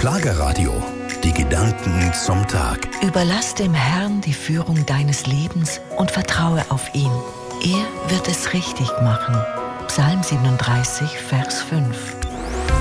Schlagerradio. Die Gedanken zum Tag. Überlass dem Herrn die Führung deines Lebens und vertraue auf ihn. Er wird es richtig machen. Psalm 37, Vers 5.